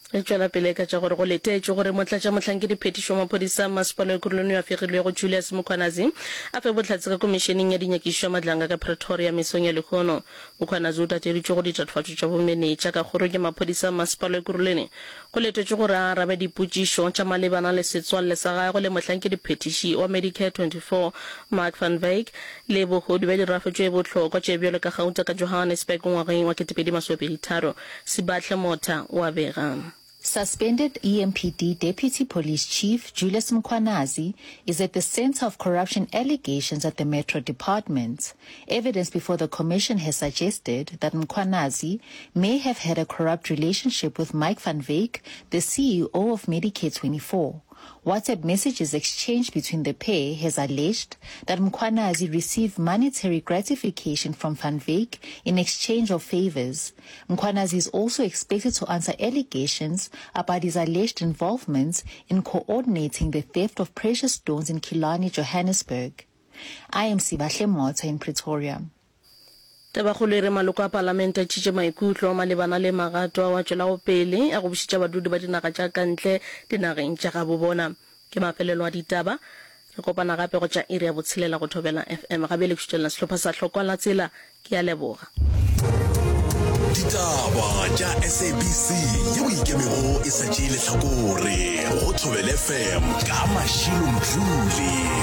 e tswela pele ka tša gore go letetse gore motlatša motlhankedi phetišo maphodisa masepala ekurulong ya fegilwego Julius Mukhwanazi a fe bohlatse ka komišeneng ya dinyakišo ya madlanga ka Pretoria mesong ya lekgono. Mukhwanazi o tateditše go ditatofatšo tša bomenetša ka kgoro ke maphodisa masepala ekurulong go letetse gore a arabe dipotšišo tša malebana le setswalle sa gagwe le motlhankedi phetiši wa Medicare 24 Mark van Wyk le bogodu bja dirafo tše bohlokwa tše bjalo ka gauta ka Johannesburg ngwageng wa 2023. Sibahle Mota wa bega. Suspended EMPD Deputy Police Chief Julius Mukhwanazi is at the center of corruption allegations at the Metro Department. Evidence before the commission has suggested that Mukhwanazi may have had a corrupt relationship with Mike van Wyk, the CEO of Medicare 24. WhatsApp messages exchanged between the pair has alleged that Mukhwanazi received monetary gratification from Van Wyk in exchange of favors. Mukhwanazi is also expected to answer allegations about his alleged involvement in coordinating the theft of precious stones in Killarney, Johannesburg. I am Sibahle Mota in Pretoria. Tabagolo re maloko a parlamente tšitše maikutlo malebana le magato wa tšwela go pele a go bušitša badudi ba dinaga tša kantle dinageng tša ga bobona. Ke mafelelo a ditaba re kopana gape go tša iri ya botshelela go Thobela FM gabe le kutšelela sehlopha sa hlokwa la tsela ke a leboga. Ditaba tša SABC yeo ikemego e sa tšeile hlakore go Thobela FM ka Mashilo Mdluli.